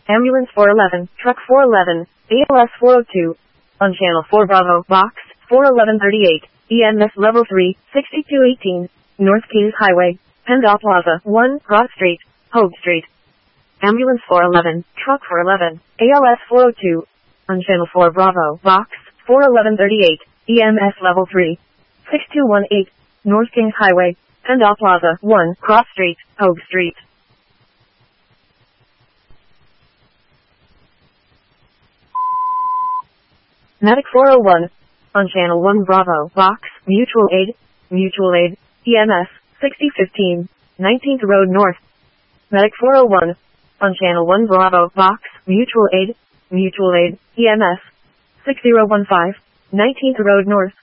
Ambulance 411, Truck 411, ALS 402. On Channel 4 Bravo, Box 41138, EMS Level 3, 6218, North Kings Highway, Pendle Plaza, 1, Broad Street, Hope Street. Ambulance 411, Truck 411, ALS 402. On Channel 4 Bravo, Box 41138, EMS Level 3, 6218, North Kings Highway, Pendle Plaza, 1, Cross Street, Hope Street. Medic 401. On Channel 1 Bravo, Box, Mutual Aid, EMS, 6015, 19th Road North. Medic 401. On Channel 1 Bravo, Box, Mutual Aid, EMS, 6015, 19th Road North.